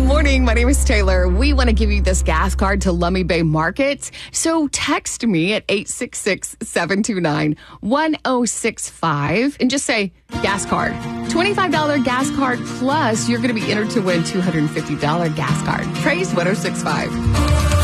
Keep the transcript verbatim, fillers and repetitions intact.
morning. My name is Taylor. We want to give you this gas card to Lummi Bay Market. So text me at eight six six, seven two nine, one zero six five and just say gas card. twenty-five dollars gas card plus you're going to be entered to win two hundred fifty dollars gas card. Praise one zero six five.